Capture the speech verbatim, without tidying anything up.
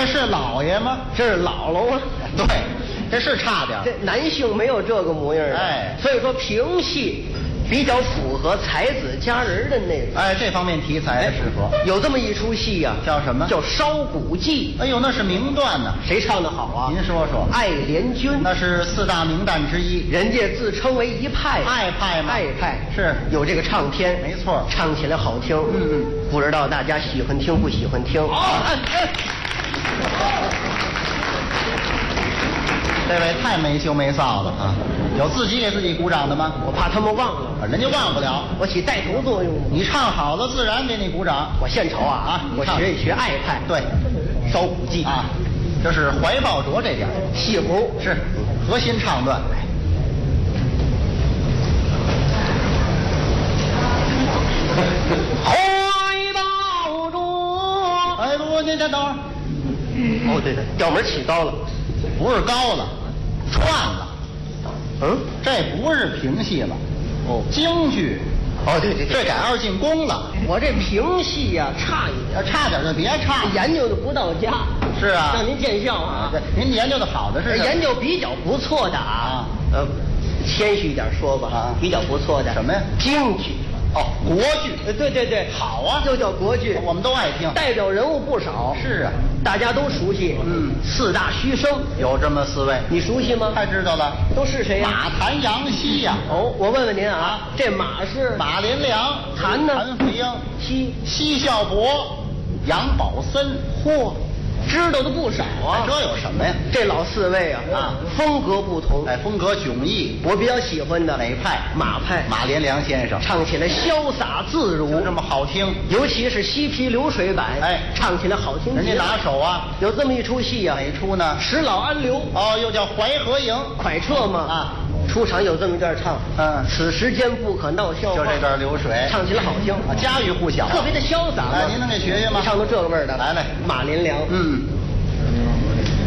是老爷吗？ 这是姥姥啊。 对，这是差点。 这男性没有这个模样的。 哎， 所以说评戏比较符合才子佳人的内容。 哎，这方面题材适合。 有这么一出戏呀、啊， 叫什么？ 叫《烧骨记》。 哎呦，那是名段呢。 谁唱的好啊？ 您说说。 爱莲君， 那是四大名旦之一。 人家自称为一派。 爱派吗？ 爱派是有这个唱片， 没错， 唱起来好听。 嗯嗯， 不知道大家喜欢听不喜欢听？ 好。哎哎这位太没羞没臊了啊！有自己给自己鼓掌的吗？ 我怕他们忘了， 人家忘不了。 我起带头作用。 你唱好了，自然给你鼓掌。 我献丑啊啊！我学一学爱派。 对， 烧骨记啊，这是怀抱着这点戏胡是核心唱段。 怀抱着。 哎，不，您先等会儿。 哦，对对，调门起高了。 不是高了，串了。 嗯， 这不是评戏了，哦，京剧。 哦，对对对， 这改二进宫了。 我这评戏呀、啊，差一点， 差点就别差， 研究的不到家。 是啊， 让您见笑啊。 您研究的好的是研究比较不错的啊。呃，谦虚一点说吧，啊，比较不错的。 什么呀？ 京剧。 哦，国剧。 呃，对对对， 好啊， 就叫国剧， 我们都爱听。 代表人物不少。 是啊， 大家都熟悉。 嗯， 四大须生有这么四位， 你熟悉吗？ 太知道了。 都是谁呀？ 马谭杨希呀。 哦，我问问您啊，这马是马连良， 谭呢？ 谭富英， 西奚孝伯，杨宝森。 嚯！知道的不少啊， 这有什么呀？ 这老四位啊，啊，风格不同， 哎，风格迥异。 我比较喜欢的哪派？ 马派， 马连良先生唱起来潇洒自如， 就这么好听。 尤其是西皮流水版， 哎， 唱起来好听。 人家拿手啊， 有这么一出戏啊， 哪出呢？ 石老安流。 哦，又叫淮河营， 快撤嘛啊。 出场有这么一段唱， 嗯， 此时间不可闹笑话， 就这段流水， 唱起来好听， 家喻户晓， 特别的潇洒。 来，您能给学学吗？ 唱到这个味儿的， 来来， 马连良， 嗯。